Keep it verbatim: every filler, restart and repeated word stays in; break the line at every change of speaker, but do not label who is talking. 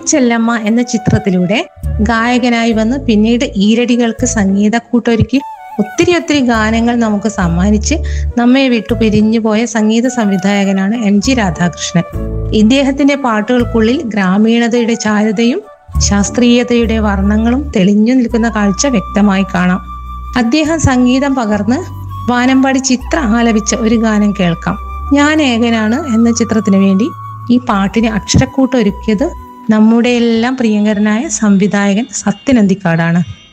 ചെല്ലമ്മ എന്ന ചിത്രത്തിലൂടെ ഗായകനായി വന്ന് പിന്നീട് ഈരടികൾക്ക് സംഗീത കൂട്ടൊരുക്കി ഒത്തിരി ഒത്തിരി ഗാനങ്ങൾ നമുക്ക് സമ്മാനിച്ച് നമ്മെ വിട്ടു പിരിഞ്ഞുപോയ സംഗീത സംവിധായകനാണ് എം ജി രാധാകൃഷ്ണൻ. ഇദ്ദേഹത്തിന്റെ പാട്ടുകൾക്കുള്ളിൽ ഗ്രാമീണതയുടെ ചാരുതയും ശാസ്ത്രീയതയുടെ വർണ്ണങ്ങളും തെളിഞ്ഞു നിൽക്കുന്ന കാഴ്ച വ്യക്തമായി കാണാം. അദ്ദേഹം സംഗീതം പകർന്ന് വാനമ്പാടി ചിത്ര ആലപിച്ച ഒരു ഗാനം കേൾക്കാം. ഞാൻ ഏകനാണ് എന്ന ചിത്രത്തിനു വേണ്ടി ഈ പാട്ടിന് അക്ഷരക്കൂട്ട് ഒരുക്കിയത് നമ്മുടെ എല്ലാം പ്രിയങ്കരനായ സംവിധായകൻ സത്യൻ അന്തിക്കാടാണ്.